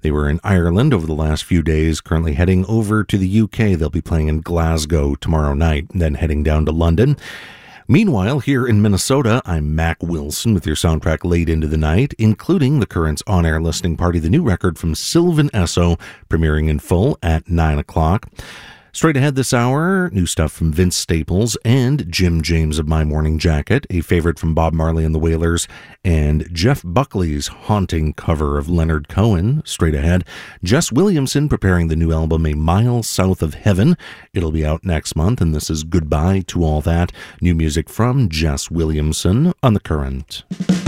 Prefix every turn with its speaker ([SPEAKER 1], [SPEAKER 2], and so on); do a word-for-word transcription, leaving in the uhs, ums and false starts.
[SPEAKER 1] They were in Ireland over the last few days, currently heading over to the U K. They'll be playing in Glasgow tomorrow night, then heading down to London. Meanwhile, here in Minnesota, I'm Mac Wilson with your soundtrack late into the night, including the Currents on-air listening party, the new record from Sylvan Esso, premiering in full at nine o'clock. Straight ahead this hour, new stuff from Vince Staples and Jim James of My Morning Jacket, a favorite from Bob Marley and the Wailers, and Jeff Buckley's haunting cover of Leonard Cohen. Straight ahead, Jess Williamson preparing the new album A Mile South of Heaven. It'll be out next month, and this is Goodbye to All That. New music from Jess Williamson on The Current.